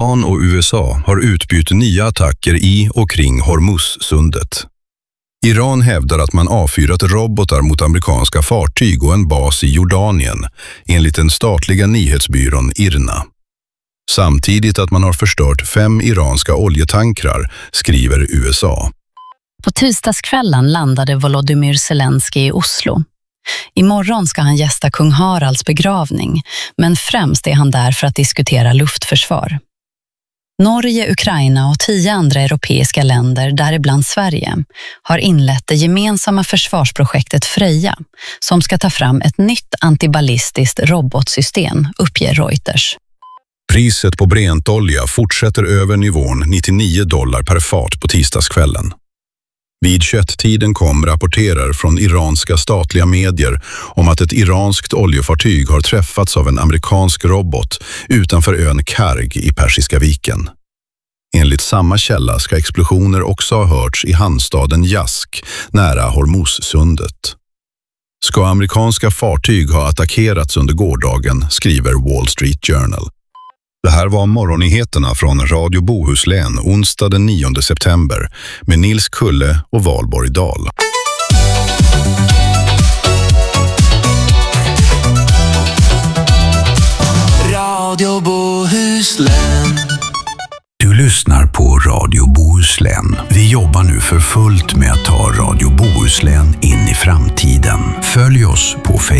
Iran och USA har utbytt nya attacker i och kring Hormuzsundet. Iran hävdar att man avfyrat robotar mot amerikanska fartyg och en bas i Jordanien, enligt den statliga nyhetsbyrån IRNA. Samtidigt att man har förstört 5 iranska oljetankrar, skriver USA. På tisdagskvällen landade Volodymyr Zelensky i Oslo. Imorgon ska han gästa kung Haralds begravning, men främst är han där för att diskutera luftförsvar. Norge, Ukraina och 10 andra europeiska länder, däribland Sverige, har inlett det gemensamma försvarsprojektet Freja, som ska ta fram ett nytt antiballistiskt robotsystem, uppger Reuters. Priset på Brentolja fortsätter över nivån $99 per fat på tisdagskvällen. Vid 21-tiden kom rapporterar från iranska statliga medier om att ett iranskt oljefartyg har träffats av en amerikansk robot utanför ön Karg i Persiska viken. Enligt samma källa ska explosioner också ha hörts i hamnstaden Jask nära Hormuzsundet. Ska amerikanska fartyg ha attackerats under gårdagen, skriver Wall Street Journal. Det här var morgonnyheterna från Radio Bohuslän onsdag den 9 september med Nils Kulle och Valborg Dahl. Radio Bohuslän. Du lyssnar på Radio Bohuslän. Vi jobbar nu för fullt med att ta Radio Bohuslän in i framtiden. Följ oss på Facebook.